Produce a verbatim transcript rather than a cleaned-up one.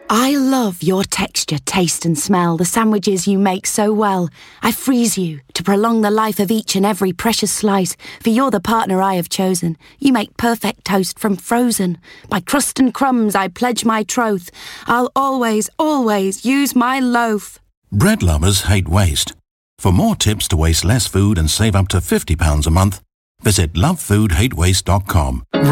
I love your texture, taste and smell, the sandwiches you make so well. I freeze you to prolong the life of each and every precious slice, for you're the partner I have chosen. You make perfect toast from frozen. By crust and crumbs I pledge my troth. I'll always, always use my loaf. Bread lovers hate waste. For more tips to waste less food and save up to fifty pounds a month, visit love food hate waste dot com.